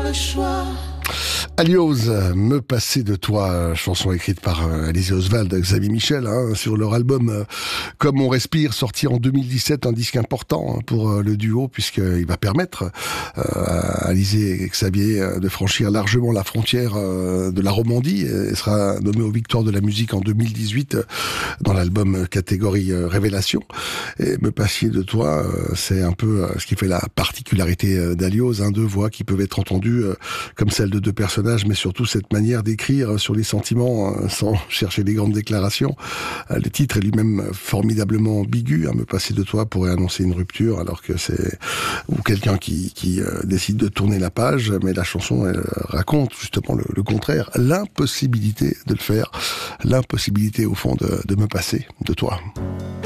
le choix. Alios, Me passer de toi, chanson écrite par Alizé Oswald, Xavier Michel, sur leur album Comme on respire, sorti en 2017, un disque important pour le duo, puisqu'il va permettre à Alizé et Xavier de franchir largement la frontière de la Romandie, et sera nommé aux Victoires de la musique en 2018 dans l'album catégorie Révélation. Et Me passer de toi, c'est un peu ce qui fait la particularité d'Alios, deux voix qui peuvent être entendues comme celles de deux personnages, mais surtout cette manière d'écrire sur les sentiments sans chercher des grandes déclarations. Le titre est lui-même formidablement ambigu. Me passer de toi pourrait annoncer une rupture, alors que c'est ou quelqu'un qui décide de tourner la page, mais la chanson elle raconte justement le contraire, l'impossibilité de le faire, l'impossibilité au fond de me passer de toi.